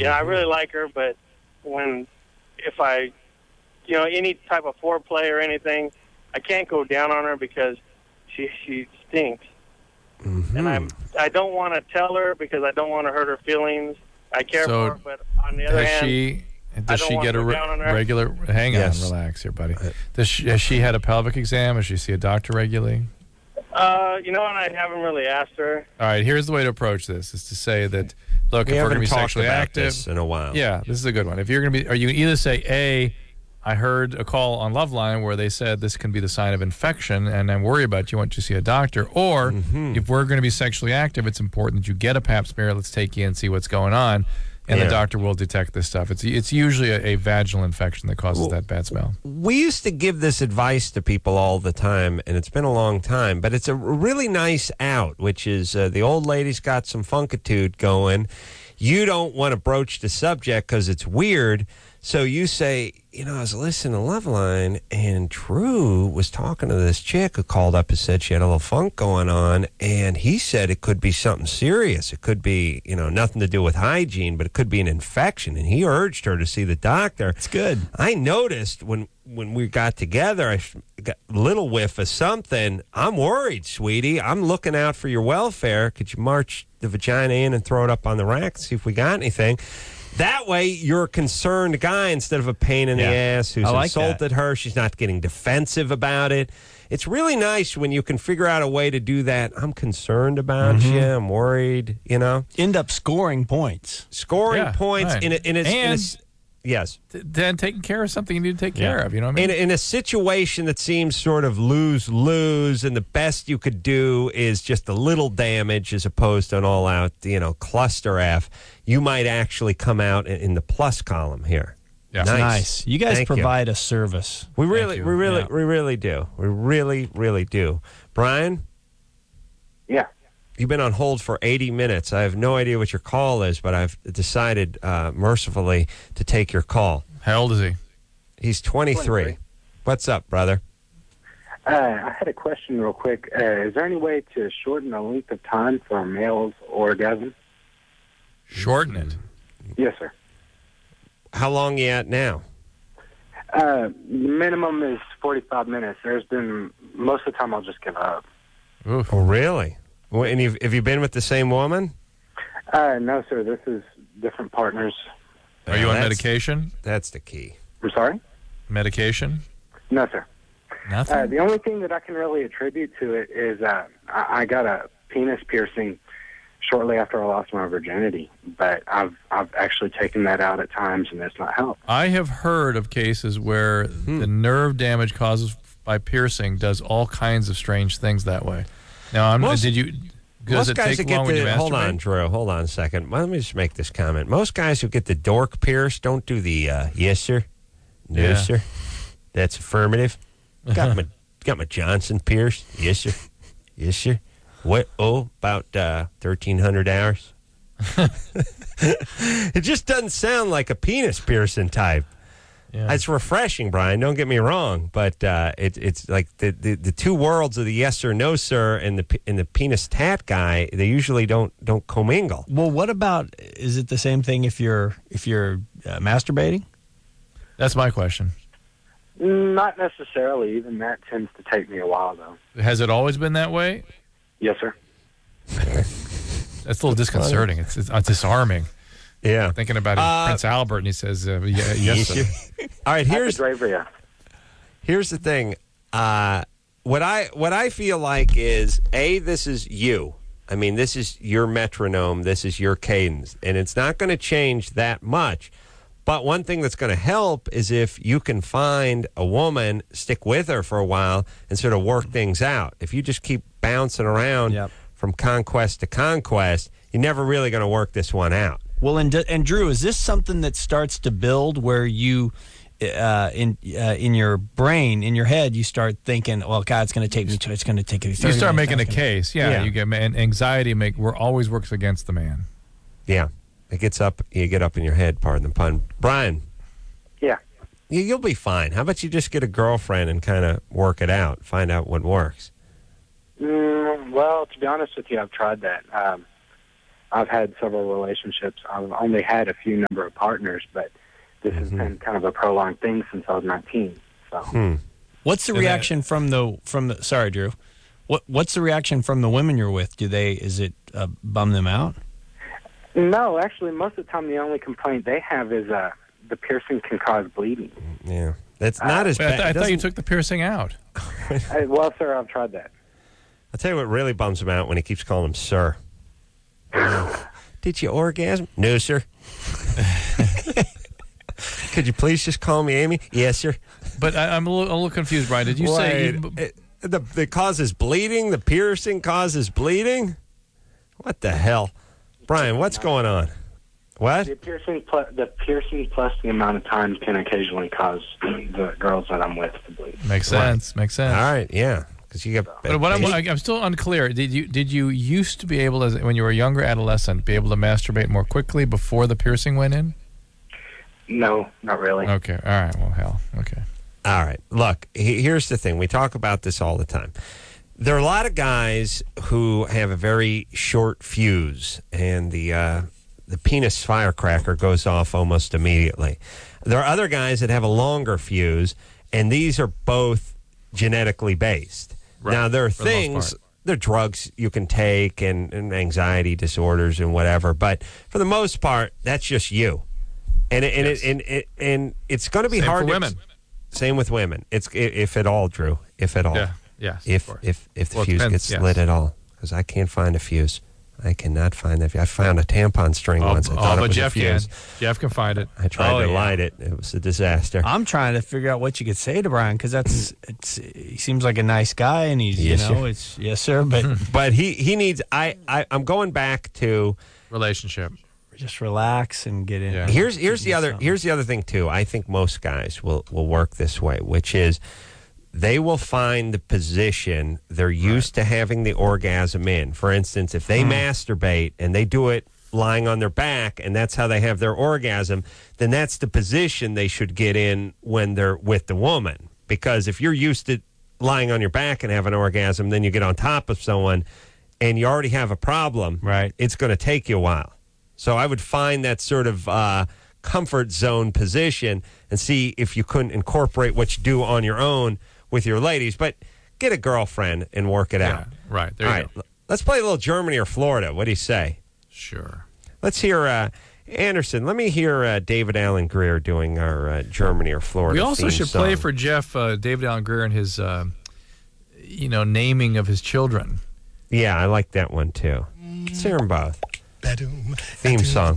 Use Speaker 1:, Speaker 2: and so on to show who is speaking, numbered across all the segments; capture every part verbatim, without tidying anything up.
Speaker 1: you know, I really like her, but when, if I, you know, any type of foreplay or anything, I can't go down on her because she she stinks.
Speaker 2: Mm-hmm.
Speaker 1: And I'm, I don't want to tell her because I don't want to hurt her feelings. I care
Speaker 3: So
Speaker 1: for her, but on the other
Speaker 3: has
Speaker 1: hand,
Speaker 3: she,
Speaker 1: I
Speaker 3: does
Speaker 1: don't
Speaker 3: she
Speaker 1: want
Speaker 3: get
Speaker 1: to
Speaker 3: a
Speaker 1: go
Speaker 3: re-
Speaker 1: down on her.
Speaker 3: regular, hang
Speaker 2: Yes.
Speaker 3: on, relax here, buddy. Does she, has she had a pelvic exam? Does she see a doctor regularly?
Speaker 1: Uh, you know what? I haven't really asked her.
Speaker 3: All right, here's the way to approach this, is to say that, look,
Speaker 2: We
Speaker 3: if we're
Speaker 2: haven't
Speaker 3: going to be
Speaker 2: talked
Speaker 3: sexually
Speaker 2: about
Speaker 3: active.
Speaker 2: this in a while.
Speaker 3: Yeah, this is a good one. If you're going to be, or you can either say, A, I heard a call on Loveline where they said this can be the sign of infection and I'm worried about you, want to see a doctor. Or
Speaker 2: Mm-hmm.
Speaker 3: if we're going to be sexually active, it's important that you get a pap smear. Let's take you and see what's going on. And
Speaker 2: Yeah.
Speaker 3: the doctor will detect this stuff. It's it's usually a, a vaginal infection that causes that bad smell.
Speaker 2: We used to give this advice to people all the time, and it's been a long time, but it's a really nice out, which is uh, the old lady's got some funkitude going. You don't want to broach the subject because it's weird, so you say, you know, I was listening to Loveline, and Drew was talking to this chick who called up and said she had a little funk going on, and he said it could be something serious. It could be, you know, nothing to do with hygiene, but it could be an infection, and he urged her to see the doctor.
Speaker 4: It's good.
Speaker 2: I noticed when when we got together, I got a little whiff of something. I'm worried, sweetie. I'm looking out for your welfare. Could you march the vagina in and throw it up on the rack and see if we got anything? That way, you're a concerned guy instead of a pain in
Speaker 4: Yeah.
Speaker 2: the ass who's
Speaker 4: I like
Speaker 2: insulted her. She's not getting defensive about it. It's really nice when you can figure out a way to do that. I'm concerned about
Speaker 4: Mm-hmm.
Speaker 2: you. I'm worried, you know.
Speaker 4: End up scoring points.
Speaker 2: Scoring
Speaker 3: Yeah,
Speaker 2: points
Speaker 3: right.
Speaker 2: in a, in a, in a
Speaker 3: And-
Speaker 2: s- yes.
Speaker 3: Then taking care of something you need to take care
Speaker 4: Yeah.
Speaker 3: of. You know what I mean?
Speaker 2: In a, in a situation that seems sort of lose-lose, and the best you could do is just a little damage as opposed to an all-out, you know, cluster F, you might actually come out in, in the plus column here.
Speaker 3: Yeah.
Speaker 2: Nice.
Speaker 4: Nice. You guys
Speaker 2: Thank you.
Speaker 4: provide a service.
Speaker 2: We really,
Speaker 3: you.
Speaker 2: we really,
Speaker 4: Yeah.
Speaker 2: we really do. We really, really do. Brian,
Speaker 1: Yeah.
Speaker 2: you've been on hold for eighty minutes. I have no idea what your call is, but I've decided uh, mercifully to take your call.
Speaker 3: How old is he?
Speaker 2: He's twenty-three.
Speaker 1: twenty-three.
Speaker 2: What's up, brother?
Speaker 5: Uh, I had a question real quick. Uh, is there any way to shorten the length of time for a male's orgasm?
Speaker 3: Shorten it.
Speaker 5: Yes, sir.
Speaker 2: How long you at now?
Speaker 5: Uh, minimum is forty-five minutes. There's been, most of the time I'll just give up.
Speaker 3: Oof.
Speaker 2: Oh, really? Well, and you've, have you been with the same woman?
Speaker 5: Uh, no, sir. This is different partners.
Speaker 3: Are you
Speaker 2: Uh,
Speaker 3: on
Speaker 2: that's-
Speaker 3: medication?
Speaker 2: That's the key.
Speaker 5: I'm sorry?
Speaker 3: Medication?
Speaker 5: No, sir.
Speaker 3: Nothing?
Speaker 5: Uh, the only thing that I can really attribute to it is uh, I, I got a penis piercing shortly after I lost my virginity, but I've I've actually taken that out at times, and that's not helped.
Speaker 3: I have heard of cases where the nerve damage caused by piercing does all kinds of strange things that way. Now, I'm,
Speaker 2: Most-
Speaker 3: did you? Does
Speaker 2: Most
Speaker 3: it
Speaker 2: guys
Speaker 3: take
Speaker 2: who
Speaker 3: long
Speaker 2: get
Speaker 3: when you
Speaker 2: the hold on,
Speaker 3: masturbate?
Speaker 2: Drew. Hold on a second. Let me just make this comment. Most guys who get the dork pierced don't do the uh, yes sir, no
Speaker 3: Yeah.
Speaker 2: sir. That's affirmative. Got my got my Johnson pierced. Yes sir, yes sir. What? Oh, about uh, thirteen hundred hours. It just doesn't sound like a penis piercing type.
Speaker 3: Yeah.
Speaker 2: It's refreshing, Brian. Don't get me wrong, but uh, it, it's like the, the, the two worlds of the yes sir, no sir, and the and the penis tat guy. They usually don't don't commingle.
Speaker 4: Well, what about, is it the same thing if you're if you're uh, masturbating?
Speaker 3: That's my question.
Speaker 5: Not necessarily. Even that tends to take me a while, though.
Speaker 3: Has it always been that way?
Speaker 5: Yes, sir.
Speaker 3: That's a little disconcerting. It's, it's, it's disarming.
Speaker 2: Yeah.
Speaker 3: Thinking about
Speaker 2: Uh,
Speaker 3: Prince Albert, and he says, uh, yeah, yes, sir.
Speaker 2: All right. Here's
Speaker 5: Hypodraveria.
Speaker 2: here's the thing. Uh, what I what I feel like is a this is you. I mean, this is your metronome. This is your cadence, and it's not going to change that much. But one thing that's going to help is if you can find a woman, stick with her for a while, and sort of work things out. If you just keep bouncing around
Speaker 4: Yep.
Speaker 2: from conquest to conquest, you're never really going to work this one out.
Speaker 4: Well, and and Drew, is this something that starts to build where you, uh, in uh, in your brain, in your head, you start thinking, well, God, it's going to take me to, it's going to take me.
Speaker 3: You
Speaker 4: thirty
Speaker 3: start
Speaker 4: minutes,
Speaker 3: making a
Speaker 4: it's gonna-
Speaker 3: case. Yeah,
Speaker 2: Yeah.
Speaker 3: you get and anxiety make we're always works against the man.
Speaker 2: Yeah, it gets up. You get up in your head. Pardon the pun, Brian.
Speaker 5: Yeah.
Speaker 2: You, you'll be fine. How about you just get a girlfriend and kind of work it out, find out what works?
Speaker 5: Mm, well, to be honest with you, I've tried that. Um, I've had several relationships. I've only had a few number of partners, but this has been kind of a prolonged thing since I was nineteen. So,
Speaker 2: Hmm.
Speaker 4: What's the reaction from the from the? Sorry, Drew. What What's the reaction from the women you're with? Do they? Is it uh, bum them out?
Speaker 5: no, actually, most of the time the only complaint they have is uh, the piercing can cause bleeding.
Speaker 2: Yeah. That's not as
Speaker 3: But I,
Speaker 2: bad.
Speaker 3: th- I
Speaker 2: It
Speaker 3: thought you
Speaker 2: doesn't-
Speaker 3: took the piercing out.
Speaker 5: I, well, sir, I've tried that.
Speaker 2: I'll tell you what really bums him out when he keeps calling him sir. Did you orgasm? No, sir. Could you please just call me Amy? Yes, sir.
Speaker 3: But I, I'm a little, a little confused, Brian. Did you say
Speaker 2: Wait,
Speaker 3: you,
Speaker 2: it, the, it causes bleeding? The piercing causes bleeding? What the hell? Brian, what's going on? What?
Speaker 5: The piercing, plus, the piercing plus the amount of time can occasionally cause the girls that I'm with to bleed.
Speaker 3: makes sense? Makes sense.
Speaker 2: All right, yeah. Because you got.
Speaker 3: But what I'm, I- I'm still unclear. Did you did you used to be able, as when you were a younger adolescent, be able to masturbate more quickly before the piercing went in?
Speaker 5: No, not really.
Speaker 3: Okay. All right. Well, hell. Okay.
Speaker 2: All right. Look, he- here's the thing. We talk about this all the time. There are a lot of guys who have a very short fuse, and the uh, the penis firecracker goes off almost immediately. There are other guys that have a longer fuse, and these are both genetically based.
Speaker 3: Right,
Speaker 2: Now, there are
Speaker 3: for the most
Speaker 2: things,
Speaker 3: part.
Speaker 2: there are drugs you can take and, and anxiety disorders and whatever, but for the most part, that's just you. And it, and,
Speaker 3: Yes.
Speaker 2: it, and, it, and it's going to be
Speaker 3: Same
Speaker 2: hard
Speaker 3: for
Speaker 2: to-
Speaker 3: women.
Speaker 2: Same with women. It's i- if at all, Drew. If at all.
Speaker 3: Yeah. Yes.
Speaker 2: If
Speaker 3: of course.
Speaker 2: if if the
Speaker 3: Well, it
Speaker 2: fuse
Speaker 3: depends,
Speaker 2: gets
Speaker 3: yes.
Speaker 2: lit at all, because I can't find a fuse. I cannot find that. I found a tampon string
Speaker 3: Oh,
Speaker 2: once. I
Speaker 3: oh,
Speaker 2: thought it
Speaker 3: but
Speaker 2: was
Speaker 3: Jeff
Speaker 2: a
Speaker 3: can.
Speaker 2: fuse.
Speaker 3: Jeff can find it.
Speaker 2: I tried
Speaker 4: Oh,
Speaker 2: to
Speaker 4: yeah.
Speaker 2: light it. It was a disaster.
Speaker 4: I'm trying to figure out what you could say to Brian because that's it's. He seems like a nice guy, and he's
Speaker 2: Yes,
Speaker 4: you know
Speaker 2: sir.
Speaker 4: it's yes sir, but
Speaker 2: but he he needs. I, I I'm going back to
Speaker 3: Relationship.
Speaker 4: just relax and get in.
Speaker 3: Yeah.
Speaker 2: here's here's the
Speaker 4: do
Speaker 2: other
Speaker 4: something.
Speaker 2: here's the other thing too. I think most guys will will work this way, which is they will find the position they're used to having the orgasm in. For instance, if they masturbate and they do it lying on their back and that's how they have their orgasm, then that's the position they should get in when they're with the woman. Because if you're used to lying on your back and have an orgasm, then you get on top of someone and you already have a problem,
Speaker 4: Right.
Speaker 2: it's going to take you a while. So I would find that sort of uh, comfort zone position and see if you couldn't incorporate what you do on your own with your ladies. But get a girlfriend and work it
Speaker 3: Yeah.
Speaker 2: out.
Speaker 3: Right. There
Speaker 2: All
Speaker 3: you
Speaker 2: right,
Speaker 3: go.
Speaker 2: let's play a little Germany or Florida. What do you say?
Speaker 3: Sure.
Speaker 2: Let's hear uh, Anderson. Let me hear uh, David Allen Greer doing our uh, Germany or Florida.
Speaker 3: We also
Speaker 2: theme
Speaker 3: should play
Speaker 2: song.
Speaker 3: for Jeff uh, David Allen Greer and his, uh, you know, naming of his children.
Speaker 2: Yeah, I like that one too. Let's hear them both.
Speaker 6: Theme
Speaker 2: song.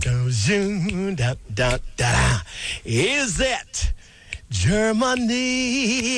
Speaker 6: Is it Germany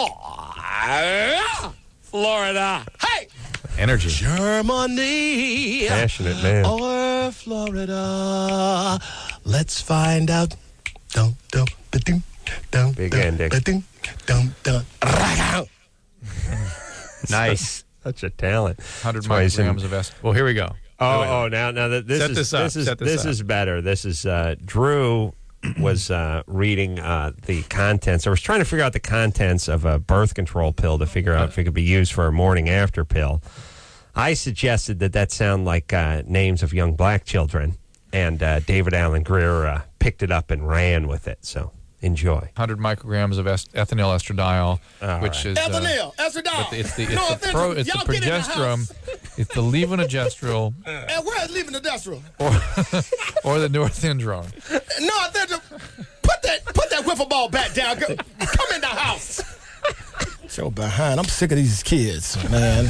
Speaker 6: or Florida? Hey!
Speaker 3: Energy.
Speaker 6: Germany
Speaker 2: Passionate man.
Speaker 6: or Florida? Let's find out. Dum, dum, ba-dum, dum,
Speaker 2: Big
Speaker 6: dum,
Speaker 2: ending.
Speaker 6: ba-dum, dum, dum, ra-ga.
Speaker 2: Nice. Such a talent.
Speaker 3: one hundred
Speaker 2: That's why he's in-
Speaker 3: micrograms of S. Well, here we go.
Speaker 2: Oh,
Speaker 3: Wait, wait.
Speaker 2: oh, now, now that this
Speaker 3: Set
Speaker 2: is
Speaker 3: this up,
Speaker 2: this is
Speaker 3: set this
Speaker 2: this
Speaker 3: up.
Speaker 2: is better. This is uh, Drew was uh, reading uh, the contents. I was trying to figure out the contents of a birth control pill to figure out if it could be used for a morning after pill. I suggested that that sound like uh, names of young black children, and uh, David Allen Greer uh, picked it up and ran with it. So enjoy.
Speaker 3: one hundred micrograms of est- ethinyl estradiol,
Speaker 2: All
Speaker 3: which
Speaker 2: right.
Speaker 3: is uh,
Speaker 6: Ethanol, estradiol.
Speaker 3: but it's the it's
Speaker 6: No
Speaker 3: the
Speaker 6: offense,
Speaker 3: pro, it's the
Speaker 6: y'all get in the house.
Speaker 3: progesterone, it's the levonorgestrel
Speaker 6: And where's leaving the industrial?
Speaker 3: or the norethindrone.
Speaker 6: No, I think the, put that put that wiffle ball back down. Go- Come in the house. So behind, I'm sick of these kids, man.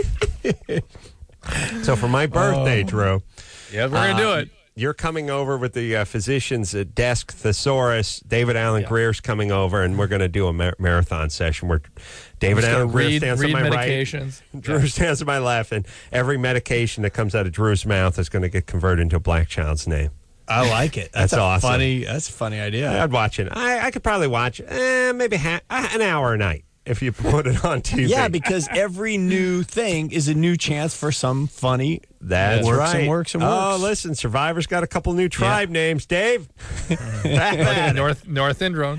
Speaker 2: So for my birthday, Drew.
Speaker 3: Yeah, we're gonna do
Speaker 2: Uh,
Speaker 3: it.
Speaker 2: You're coming over with the uh, physician's uh, desk thesaurus. David Allen Greer's coming over, and we're going to do a mar- marathon session where David
Speaker 3: Just
Speaker 2: Allen
Speaker 3: gonna
Speaker 2: Greer
Speaker 3: read,
Speaker 2: stands
Speaker 3: read
Speaker 2: on my
Speaker 3: medications.
Speaker 2: right. Drew stands on my left, and every medication that comes out of Drew's mouth is going to get converted into a black child's name.
Speaker 4: I like it.
Speaker 2: That's
Speaker 4: That's, a
Speaker 2: awesome.
Speaker 4: funny. That's a funny idea.
Speaker 2: I'd watch it. I, I could probably watch eh, maybe ha- uh, an hour a night if you put it on T V.
Speaker 4: Yeah, because every new thing is a new chance for some funny
Speaker 2: That's
Speaker 4: Works
Speaker 2: right.
Speaker 4: and works and
Speaker 2: Oh,
Speaker 4: works.
Speaker 2: listen, Survivor's got a couple new tribe names. Dave?
Speaker 3: North North Indrone.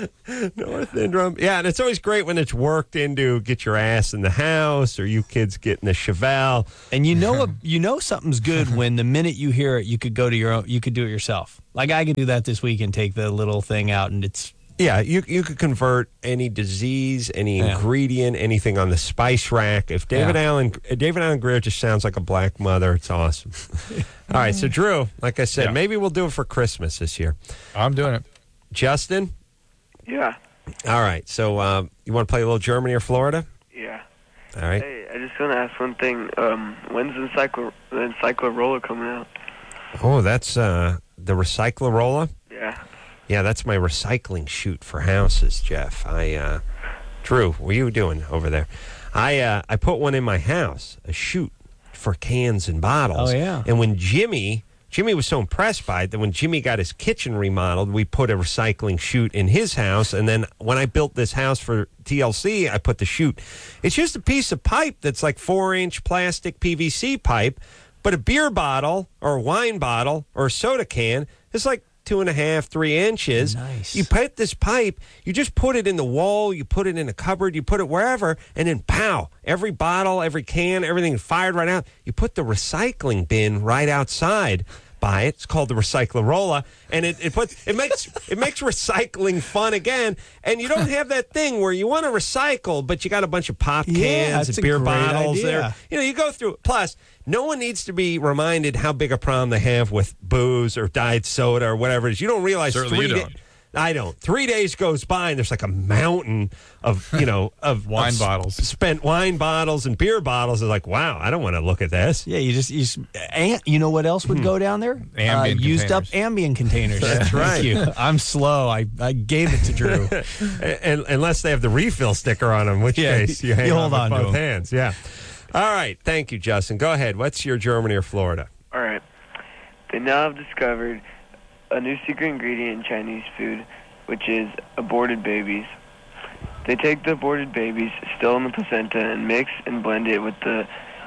Speaker 2: North Indrome. Yeah, and it's always great when it's worked into get your ass in the house or you kids get in the Chevelle.
Speaker 4: And you know what? You know something's good when the minute you hear it, you could go to your own. You could do it yourself. Like I could do that this week and take the little thing out, and it's
Speaker 2: Yeah, you you could convert any disease, any
Speaker 4: Yeah.
Speaker 2: ingredient, anything on the spice rack. If David
Speaker 4: Yeah.
Speaker 2: Allen David Allen Greer just sounds like a black mother, it's awesome. All right, so Drew, like I said,
Speaker 3: Yeah.
Speaker 2: maybe we'll do it for Christmas this year.
Speaker 3: I'm doing it.
Speaker 2: Justin?
Speaker 1: Yeah.
Speaker 2: All right, so um, you want to play a little Germany or Florida?
Speaker 7: Yeah.
Speaker 2: All right.
Speaker 7: Hey, I just want to ask one thing. Um, when's the Encyclo the Encyclorolla coming out?
Speaker 2: Oh, that's uh, the Recyclarolla?
Speaker 7: Yeah.
Speaker 2: Yeah, that's my recycling chute for houses, Jeff. I, uh, Drew, what are you doing over there? I, uh, I put one in my house, a chute for cans and bottles.
Speaker 4: Oh, yeah.
Speaker 2: And when Jimmy, Jimmy was so impressed by it that when Jimmy got his kitchen remodeled, we put a recycling chute in his house. And then when I built this house for T L C, I put the chute. It's just a piece of pipe that's like four-inch plastic P V C pipe, but a beer bottle or a wine bottle or a soda can is like two and a half, three inches.
Speaker 4: Nice.
Speaker 2: You put this pipe, you just put it in the wall, you put it in a cupboard, you put it wherever, and then pow, every bottle, every can, everything fired right out. You put the recycling bin right outside by it. It's called the Recyclarolla, and it, it puts it makes it makes recycling fun again. And you don't have that thing where you want to recycle, but you got a bunch of pop cans
Speaker 4: Yeah, that's
Speaker 2: and
Speaker 4: a
Speaker 2: beer
Speaker 4: great
Speaker 2: bottles
Speaker 4: idea.
Speaker 2: there. You know, you go through it. Plus, no one needs to be reminded how big a problem they have with booze or diet soda or whatever it is. You don't realize
Speaker 3: Certainly
Speaker 2: three
Speaker 3: you
Speaker 2: da-
Speaker 3: don't.
Speaker 2: I don't. Three days goes by and there's like a mountain of, you know, of
Speaker 3: Wine
Speaker 2: of s-
Speaker 3: bottles.
Speaker 2: spent wine bottles and beer bottles. It's like, wow, I don't want to look at this.
Speaker 4: yeah. You just you just, and you know what else would go down there?
Speaker 3: Ambien
Speaker 4: uh, used up
Speaker 3: containers.
Speaker 4: Ambien containers.
Speaker 2: That's right.
Speaker 4: Thank you. I'm slow. I, I gave it to Drew.
Speaker 2: and, unless they have the refill sticker on them, in which
Speaker 4: Yeah,
Speaker 2: case you hang
Speaker 4: you
Speaker 2: on
Speaker 4: hold
Speaker 2: with
Speaker 4: on to
Speaker 2: both
Speaker 4: 'em.
Speaker 2: hands. Yeah. All right. Thank you, Justin. Go ahead. What's your Germany or Florida?
Speaker 7: All right. They now have discovered a new secret ingredient in Chinese food, which is aborted babies. They take the aborted babies still in the placenta and mix and blend it with the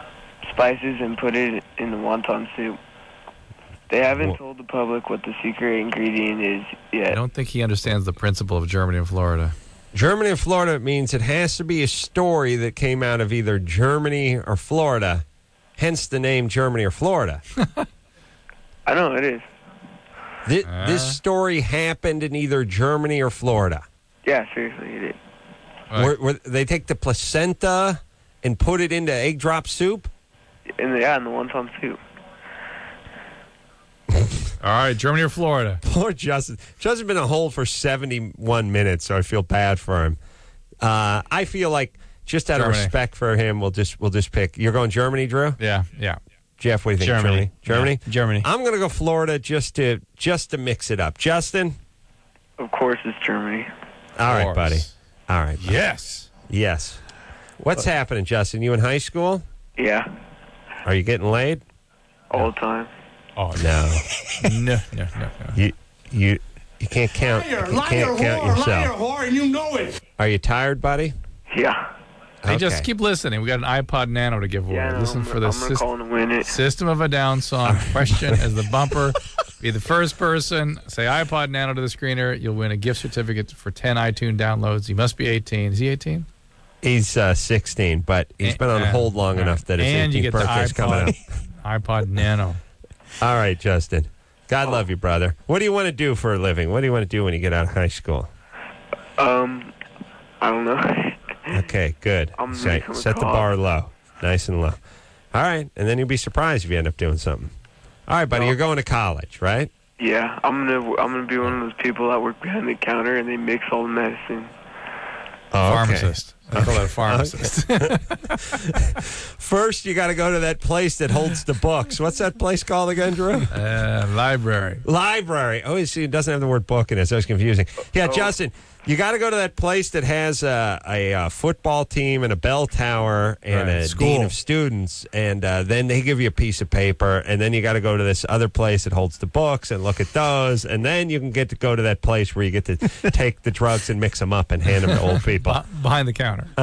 Speaker 7: spices and put it in the wonton soup. They haven't
Speaker 2: Wha-
Speaker 7: told the public what the secret ingredient is
Speaker 3: I
Speaker 7: yet.
Speaker 3: don't think he understands the principle of Germany and Florida.
Speaker 2: Germany or Florida means it has to be a story that came out of either Germany or Florida, hence the name Germany or Florida.
Speaker 7: I know it is.
Speaker 2: This,
Speaker 3: Uh.
Speaker 2: this story happened in either Germany or Florida.
Speaker 7: Yeah, seriously, it is.
Speaker 3: Right.
Speaker 2: Where, where they take the placenta and put it into egg drop soup?
Speaker 7: In the, yeah, in the wonton soup.
Speaker 3: All right, Germany or Florida?
Speaker 2: Poor Justin. Justin's been on hold for seventy-one minutes, so I feel bad for him. Uh, I feel like just out
Speaker 3: Germany.
Speaker 2: of respect for him, we'll just we'll just pick. You're going Germany, Drew?
Speaker 3: Yeah, yeah.
Speaker 2: Jeff, what do you think?
Speaker 4: Germany.
Speaker 2: Germany?
Speaker 4: Yeah, Germany.
Speaker 2: I'm going to go Florida just to just to mix it up. Justin?
Speaker 7: Of course, it's Germany.
Speaker 2: All right,
Speaker 3: course.
Speaker 2: buddy. All right. buddy.
Speaker 3: Yes.
Speaker 2: Yes. What's happening, Justin? You in high school?
Speaker 7: Yeah,
Speaker 2: Are you getting laid?
Speaker 7: all the time.
Speaker 3: Oh,
Speaker 2: No.
Speaker 3: no, no, no, no.
Speaker 2: you you you can't count. You can't count yourself.
Speaker 6: whore, and you know it.
Speaker 2: Are you tired, buddy?
Speaker 7: Yeah.
Speaker 3: Hey, just
Speaker 2: Okay.
Speaker 3: keep listening. We got an iPod Nano to give away.
Speaker 7: Yeah, no,
Speaker 3: Listen
Speaker 7: I'm,
Speaker 3: for the
Speaker 7: I'm going to
Speaker 3: sys-
Speaker 7: call and win it.
Speaker 3: System of a Down song question as the bumper. Be the first person. Say iPod Nano to the screener. You'll win a gift certificate for ten iTunes downloads. He must be eighteen. Is he eighteen?
Speaker 2: He's uh, sixteen, but he's been on
Speaker 3: And-
Speaker 2: hold long
Speaker 3: all
Speaker 2: enough that his
Speaker 3: and you
Speaker 2: eighteenth
Speaker 3: get the
Speaker 2: birthday's coming up.
Speaker 3: iPod, iPod Nano.
Speaker 2: All right, Justin. God love you, brother. What do you want to do for a living? What do you want to do when you get out of high school?
Speaker 7: Um, I don't know.
Speaker 2: Okay, good.
Speaker 7: I'm gonna
Speaker 2: Say-
Speaker 7: become a
Speaker 2: set the
Speaker 7: cop.
Speaker 2: bar low, nice and low. All right, and then you'll be surprised if you end up doing something. All right, buddy,
Speaker 7: No.
Speaker 2: you're going to college, right?
Speaker 7: Yeah, I'm gonna I'm gonna be one of those people that work behind the counter and they mix all the medicine.
Speaker 2: Oh, okay.
Speaker 3: Pharmacist. I call that a pharmacist.
Speaker 2: First, you got to go to that place that holds the books. What's that place called again, Drew?
Speaker 3: uh, library.
Speaker 2: Library. Oh, you see, it doesn't have the word book in it, so it's confusing. Yeah,
Speaker 7: Oh.
Speaker 2: Justin, you got to go to that place that has a, a, uh football team and a bell tower and
Speaker 3: Right,
Speaker 2: a
Speaker 3: school.
Speaker 2: dean of students, and uh, then they give you a piece of paper, and then you got to go to this other place that holds the books and look at those, and then you can get to go to that place where you get to take the drugs and mix them up and hand them to old people.
Speaker 3: Be- behind the counter.
Speaker 2: All right.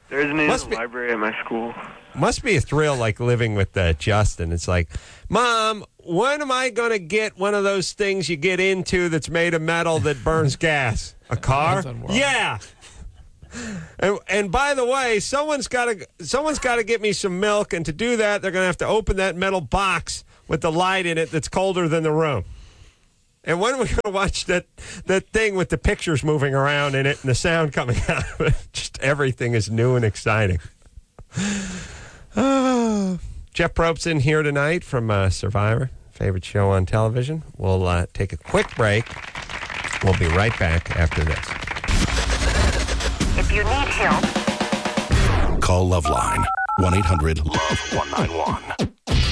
Speaker 7: There isn't even
Speaker 2: Must
Speaker 7: a
Speaker 2: be-
Speaker 7: library at my school.
Speaker 2: Must be a thrill, like living with uh, Justin. It's like, Mom, when am I going to get one of those things you get into that's made of metal that burns gas? A car? Yeah. And, and by the way, someone's got to someone's got to get me some milk, and to do that, they're going to have to open that metal box with the light in it that's colder than the room. And when are we going to watch that that thing with the pictures moving around in it and the sound coming out of it? Just everything is new and exciting. Uh, Jeff Probst's in here tonight from uh, Survivor, favorite show on television. We'll uh, take a quick break. We'll be right back after this.
Speaker 8: If you need help,
Speaker 9: call Loveline, one eight hundred love one nine one.